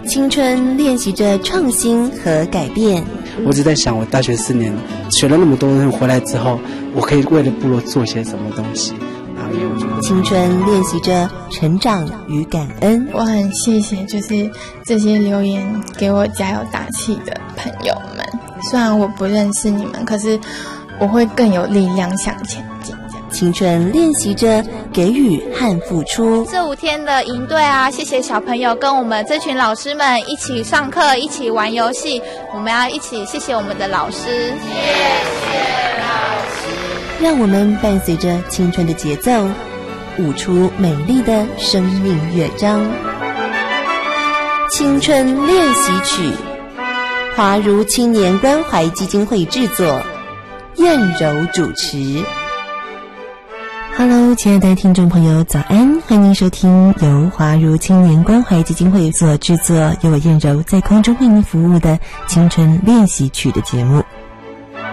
青春练习着创新和改变。 我只在想，我大学4年学了那么多人，回来之后，我可以为了部落做些什么东西。 青春练习着成长与感恩。 我很谢谢就是这些留言给我加油打气的朋友们，虽然我不认识你们，可是我会更有力量向前进。 青春练习着给予和付出。 这5天的营队啊，谢谢小朋友跟我们这群老师们一起上课，一起玩游戏，我们要一起谢谢我们的老师。谢谢老师。 让我们伴随着青春的节奏，舞出美丽的生命乐章。青春练习曲，华如青年关怀基金会制作，燕柔主持。Hello， 亲爱的听众朋友，早安！欢迎收听由华如青年关怀基金会所制作，由我燕柔在空中为您服务的青春练习曲的节目。